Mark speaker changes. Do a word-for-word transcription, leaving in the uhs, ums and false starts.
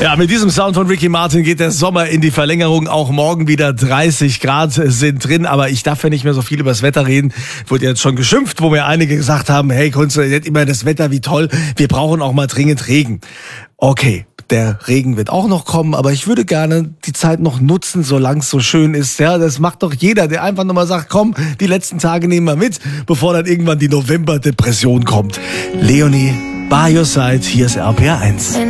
Speaker 1: Ja, mit diesem Sound von Ricky Martin geht der Sommer in die Verlängerung. Auch morgen wieder dreißig Grad sind drin. Aber ich darf ja nicht mehr so viel über das Wetter reden. Wurde jetzt schon geschimpft, wo mir einige gesagt haben, hey, Kunze, nicht immer das Wetter, wie toll. Wir brauchen auch mal dringend Regen. Okay, der Regen wird auch noch kommen, aber ich würde gerne die Zeit noch nutzen, solange es so schön ist. Ja, das macht doch jeder, der einfach nur mal sagt, komm, die letzten Tage nehmen wir mit, bevor dann irgendwann die November-Depression kommt. Leonie, by your side, hier ist R P R eins.